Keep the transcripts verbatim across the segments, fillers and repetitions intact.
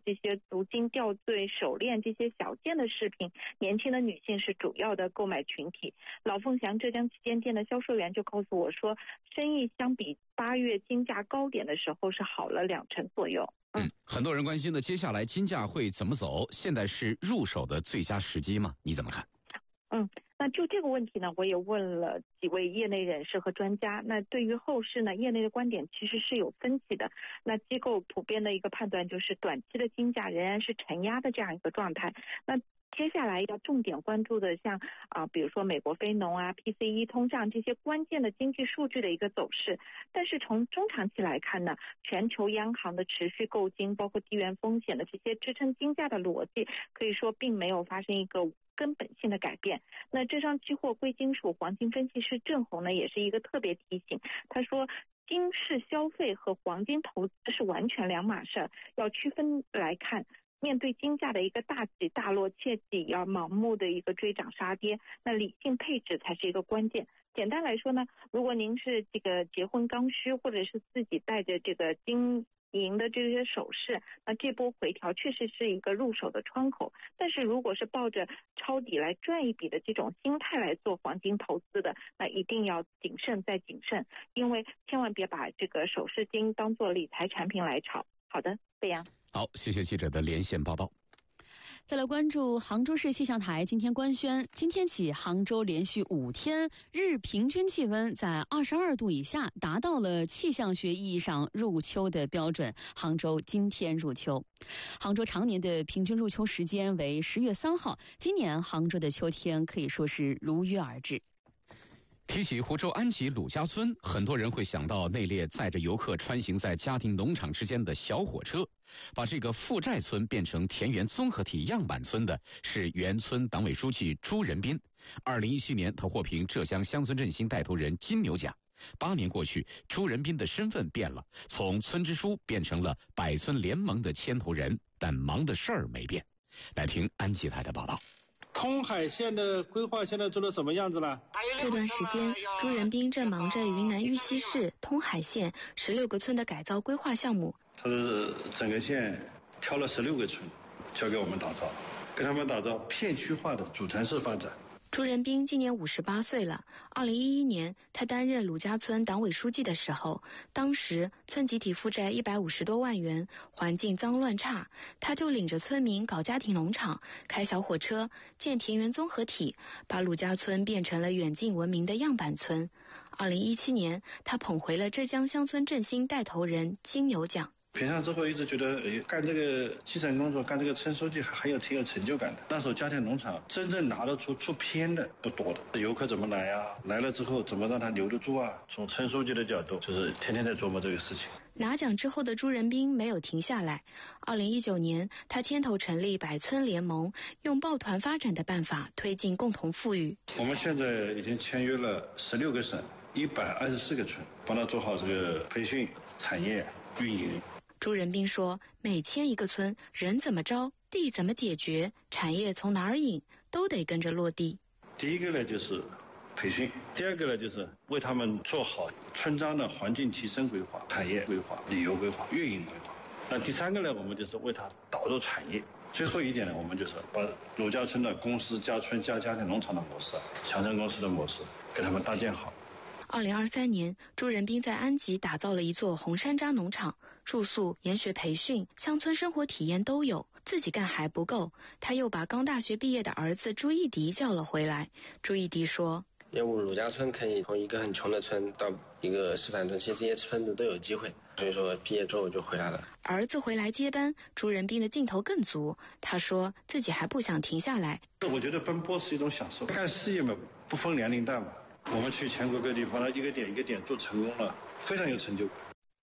这些足金、吊坠、手链这些小件的饰品，年轻的女性是主要的购买群体。老凤祥浙江旗舰店的销售员就告诉我说，生意相比八月金价高点的时候是好了两成左右。 嗯，很多人关心的接下来金价会怎么走？现在是入手的最佳时机吗？你怎么看？ 嗯，那就这个问题呢，我也问了几位业内人士和专家。那对于后市呢，业内的观点其实是有分歧的。那机构普遍的一个判断就是，短期的金价仍然是承压的这样一个状态。那接下来要重点关注的像啊、呃，比如说美国非农啊、P C E 通胀这些关键的经济数据的一个走势。但是从中长期来看呢，全球央行的持续购金，包括地缘风险的这些支撑金价的逻辑，可以说并没有发生一个根本性的改变。那浙商期货贵金属黄金分析师郑红呢，也是一个特别提醒。他说，金市消费和黄金投资是完全两码事，要区分来看。面对金价的一个大起大落，切记要盲目的一个追涨杀跌，那理性配置才是一个关键。简单来说呢，如果您是这个结婚刚需，或者是自己带着这个金银的这些首饰，那这波回调确实是一个入手的窗口。但是如果是抱着抄底来赚一笔的这种心态来做黄金投资的，那一定要谨慎再谨慎，因为千万别把这个首饰金当做理财产品来炒。好的，飞扬。 好，谢谢记者的连线报道。 再来关注杭州市气象台今天官宣，今天起杭州连续五天日平均气温在二十二度以下，达到了气象学意义上入秋的标准。杭州今天入秋。杭州常年的平均入秋时间为十月三号，今年杭州的秋天可以说是如约而至。 提起湖州安吉鲁家村，很多人会想到那列载着游客穿行在家庭农场之间的小火车。把这个负债村变成田园综合体样板村的是原村党委书记朱仁斌。二零一七年，他获评浙江乡村振兴带头人金牛奖。八年过去，朱仁斌的身份变了，从村支书变成了百村联盟的牵头人，但忙的事儿没变。来听安吉台的报道。 通海线的规划现在做到什么样子了？ 这段时间，朱仁斌正忙着云南玉溪市通海线十六个村的改造规划项目。 他是整个县挑了十六个村，交给我们打造，跟他们打造片区化的组团式发展。 朱仁斌今年五十八岁了。二零一一年，他担任鲁家村党委书记的时候，当时村集体负债一百五十多万元，环境脏乱差，他就领着村民搞家庭农场，开小火车，建田园综合体，把鲁家村变成了远近闻名的样板村。二零一七年，他捧回了浙江乡村振兴带头人金牛奖。 评上之后一直觉得干这个基层工作，干这个村书记还很有挺有成就感的。那时候家庭农场真正拿得出出片的不多的，游客怎么来啊？来了之后怎么让他留得住啊？从村书记的角度，就是天天在琢磨这个事情。 拿奖之后的朱仁斌没有停下来。二零一九年，他牵头成立百村联盟，用抱团发展的办法推进共同富裕。 我们现在已经签约了十六个省，一百二十四个村，帮他做好这个培训、产业、运营。 朱仁斌说，每迁一个村，人怎么招，地怎么解决，产业从哪儿引，都得跟着落地。 第一个呢就是培训，第二个呢就是为他们做好村庄的环境提升规划、产业规划、旅游规划、运营规划。那第三个呢，我们就是为他导入产业。最后一点呢，我们就是把鲁家村的公司加村加家庭农场的模式、乡镇公司的模式给他们搭建好。 二零二三年，朱仁斌在安吉打造了一座红山楂农场，住宿、研学培训、乡村生活体验都有。自己干还不够，他又把刚大学毕业的儿子朱一迪叫了回来。朱一迪说， 业务鲁家村可以从一个很穷的村到一个示范村，其实这些村子都有机会，所以说毕业之后我就回来了。 儿子回来接班，朱仁斌的劲头更足。他说自己还不想停下来。 我觉得奔波是一种享受，干事业嘛，不分年龄段嘛。我们去全国各地把它一个点一个点做成功了，非常有成就感。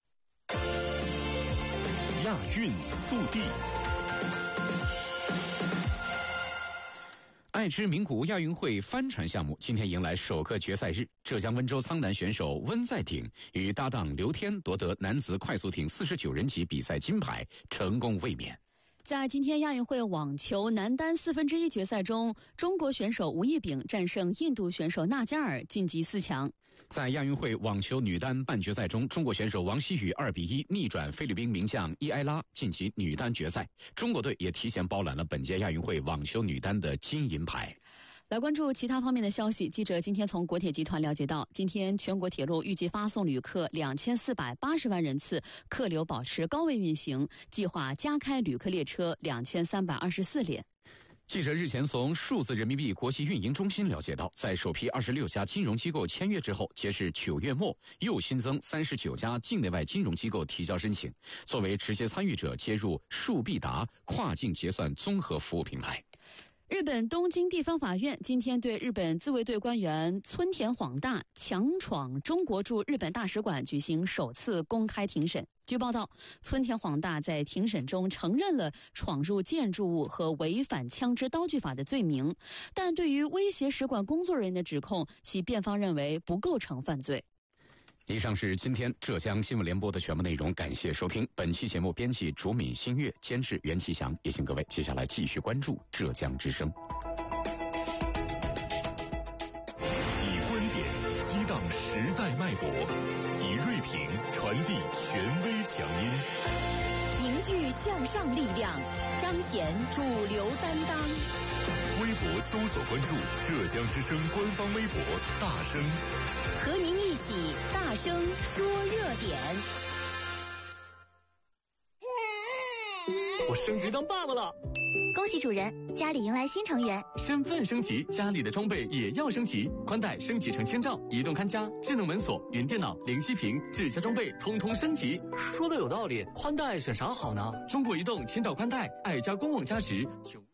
亚运速递。 爱知名古屋亚运会帆船项目今天迎来首个决赛日，浙江温州苍南选手温在鼎与搭档刘天夺得男子快速艇四十九人级比赛金牌，成功卫冕。 在今天亚运会网球男单四分之一决赛中，中国选手吴亦丙战胜印度选手纳加尔晋级四强。 在亚运会网球女单半决赛中，中国选手王曦雨二比一逆转菲律宾名将伊埃拉，晋级女单决赛。中国队也提前包揽了本届亚运会网球女单的金银牌。 来关注其他方面的消息。记者今天从国铁集团了解到，今天全国铁路预计发送旅客两千四百八十万人次，客流保持高位运行，计划加开旅客列车两千三百二十四列。 记者日前从数字人民币国际运营中心了解到，在首批二十六家金融机构签约之后，截至九月末又新增三十九家境内外金融机构提交申请，作为直接参与者接入数必达跨境结算综合服务平台。 日本东京地方法院今天对日本自卫队官员村田晃大强闯中国驻日本大使馆举行首次公开庭审。据报道，村田晃大在庭审中承认了闯入建筑物和违反枪支刀具法的罪名，但对于威胁使馆工作人员的指控，其辩方认为不构成犯罪。 以上是今天浙江新闻联播的全部内容，感谢收听。本期节目编辑竹敏新月，监制袁其祥，也请各位接下来继续关注浙江之声。 以观点激荡时代脉搏，以锐评传递权威强音， 凝聚向上力量，彰显主流担当。 微博搜索关注浙江之声官方微博大声， 和您一起大声说热点。 我升级当爸爸了， 恭喜主人，家里迎来新成员。 身份升级，家里的装备也要升级。宽带升级成千兆，移动看家、智能门锁、云电脑、零息屏、智家装备通通升级。说的有道理，宽带选啥好呢？中国移动千兆宽带，爱家官网加值。